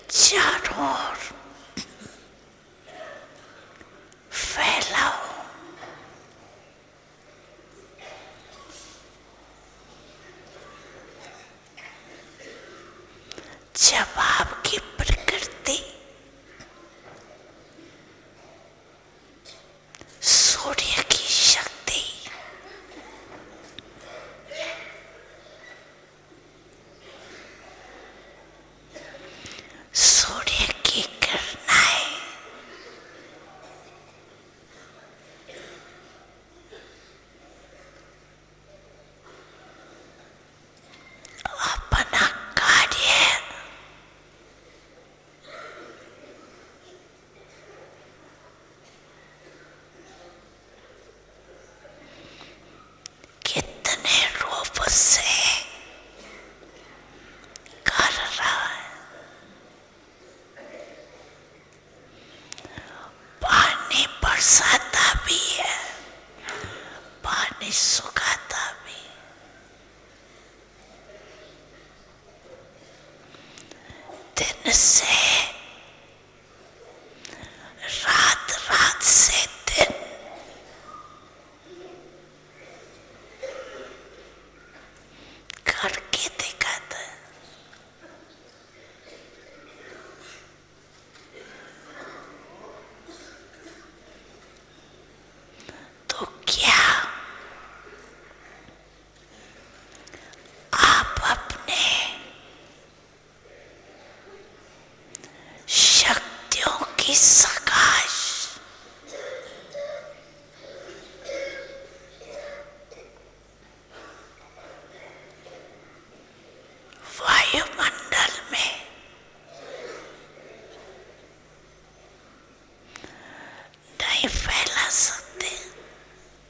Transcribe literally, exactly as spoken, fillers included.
चारों ओर फैलाओ। जब आपकी प्रकृति सूर्य की शक्ति सूर्य की किरणें अपना कार्य कितने रूप से कर रहा है। पानी बरसाता भी है, पानी सुखाता भी। दिन से रात, रात से दिन, करके दिखाता है। तो क्या आप अपने शक्तियों की सकाश वायुमंडल में नहीं फैला सकते?